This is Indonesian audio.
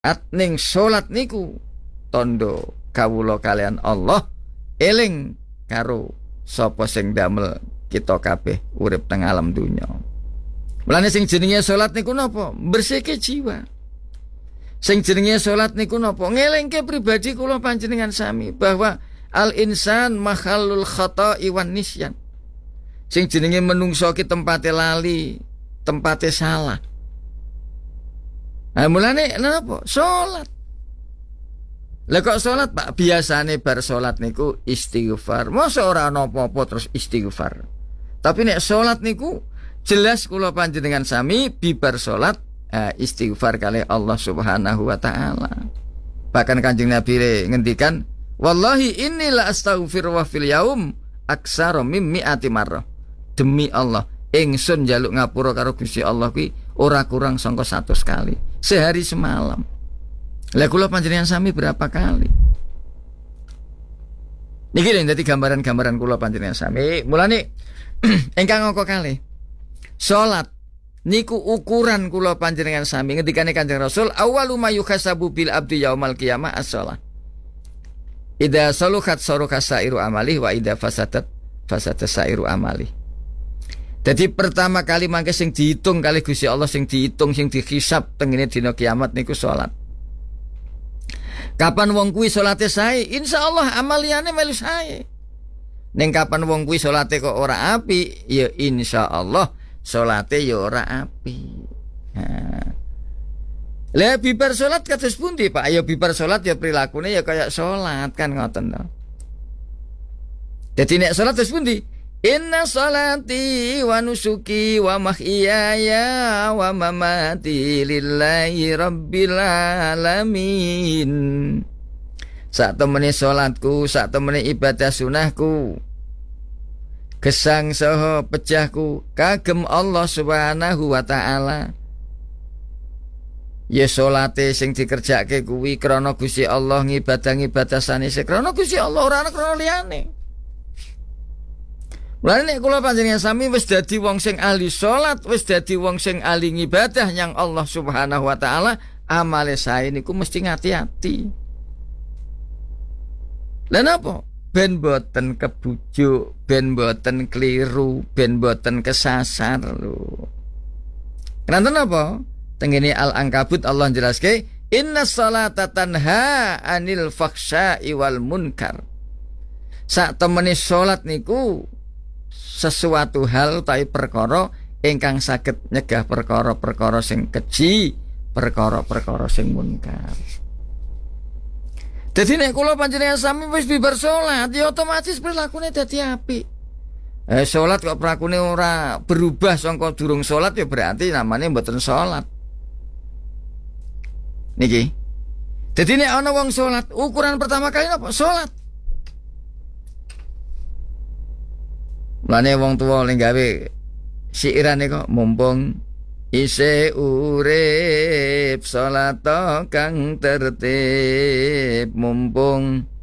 ning salat niku tondo kawula kalian Allah eling karo sapa sing damel kita kabeh urip teng alam dunya. Mulane sing jenenge salat niku napa? Bersihke jiwa. Sing jenenge salat niku napa? Ngelingke pribadi kula panjenengan sami bahwa al insan mahallul khata'i wan nisyan. Sing jenenge menungso ki tempate lali, tempate salah. Nah, mulane napa? Salat. Lah kok salat Pak biasane bar salat niku istighfar. Mosok ora ana apa-apa terus istighfar. Tapi nek salat niku jelas kula panjenengan sami bibar salat istighfar kali Allah Subhanahu wa taala. Bahkan Kanjeng Nabi ngendikan, "Wallahi inni la astaghfiru wa fil yaum aksara mim mi'ati marrah." Demi Allah, ingsun njaluk ngapura karo Gusti Allah kuwi ora kurang sangka 100 kali sehari semalam. Lah kula panjenengan sami berapa kali? Niki lho dadi gambaran-gambaran kula panjenengan sami. Mulane ingkang angka kalih. Salat niku ukuran kula panjenengan sami ngendikane Kanjeng Rasul, "Awwalu ma yuhasabu bil abdi yaumal qiyamah as-shalah. Idza saluhat saruka sairu amali wa idza fasadat sairu amali." Jadi pertama kali mangke sing dihitung kali Gusti Allah, sing dihitung, sing dihisab tengene dina kiamat niku salat. Kapan wong kuwi salate sae, insyaallah amaliyane melu sae. Ning kapan wong kuwi salate kok ora apik, ya insyaallah salate ya ora apik. Lah bibar salat kados pundi, Pak? Ya bibar salat ya prilakune ya kaya salat kan ngoten to. Dadi nek salat kados pundi? Inna salati wa nusuki wa mahyaya wa mamati lillahi rabbil alamin. Sak temene salatku, sak temene ibadah sunahku, gesang saha pejahku kagem Allah Subhanahu wa taala. Ya salate sing dikerjake kuwi krana Gusti Allah, ngibadah sanese krana Gusti Allah, ora ana krana liyane. Mulane nek kula panjenengan sami wis dadi wong sing ahli salat, wis dadi wong sing ahli ngibadah nyang Allah Subhanahu wa taala, amale sae niku mesti ngati-ati. Lah napa? Ben boten kebujuk, ben boten keliru, ben boten kesasar lho. Kenapa napa? Tengene Al-Ankabut Allah jelaske, "Inna sholata tanha 'anil fahsya'i wal munkar." Sak temene salat niku sesuatu hal utawi perkara ingkang saged nyegah perkara-perkara sing keji, perkara-perkara sing munkar. Dadi nek kula panjenengan sami wis bibar salat, ya otomatis prilakune dadi apik. Salat kok prilakune ora berubah sangka durung salat ya berarti namanya mboten salat. Niki. Dadi nek ana wong salat, ukuran pertama kali apa? Salat. Mulane wong tuwa ning gawe siirane kok mumpung isih urip salat kang tertib, mumpung